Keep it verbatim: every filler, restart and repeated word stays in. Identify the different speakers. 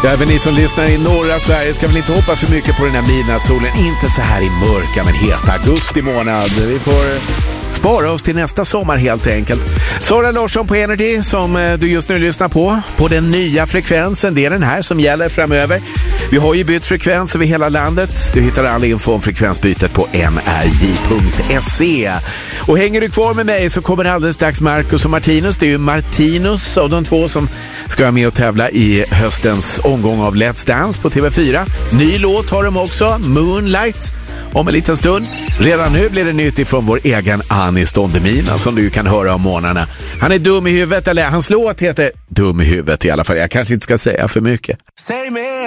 Speaker 1: Även ni som lyssnar i norra Sverige ska väl inte hoppas för mycket på den här midnattssolen. Inte så här i mörka men heta augusti månad. Vi får spara oss till nästa sommar helt enkelt. Sara Larsson på Energy som du just nu lyssnar på. På den nya frekvensen. Det är den här som gäller framöver. Vi har ju bytt frekvens över hela landet. Du hittar all info om frekvensbytet på m r j punkt se. Och hänger du kvar med mig så kommer alldeles strax Marcus och Martinus. Det är ju Martinus av de två som ska vara med och tävla i höstens omgång av Let's Dance på T V fyra. Ny låt har de också, Moonlight, om en liten stund. Redan nu blir det nytt ifrån vår egen Anis Don Demina som du kan höra om morgnarna. Han är dum i huvudet, eller hans låt heter Dum i huvudet i alla fall. Jag kanske inte ska säga för mycket. Säg mig!